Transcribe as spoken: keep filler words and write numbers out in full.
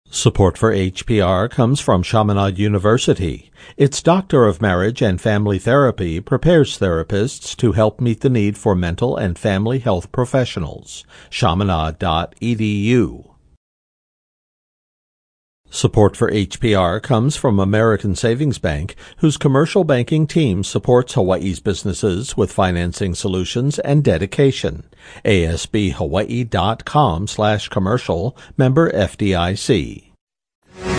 Support for H P R comes from Chaminade University. Its Doctor of Marriage and Family Therapy prepares therapists to help meet the need for mental and family health professionals. chaminade dot e d u. Support for H P R comes from American Savings Bank, whose commercial banking team supports Hawaii's businesses with financing solutions and dedication. A S B Hawaii dot com slash commercial, member F D I C.